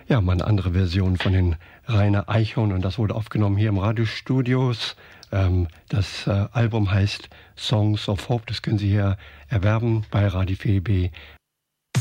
Ja, mal eine andere Version von den Rainer Eichhorn und das wurde aufgenommen hier im Radiostudios. Das Album heißt Songs of Hope, das können Sie hier erwerben bei Radio 4B